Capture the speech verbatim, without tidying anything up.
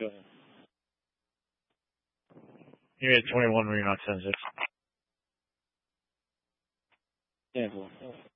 Go ahead. You're at twenty-one, Marine ten six. Yeah, cool.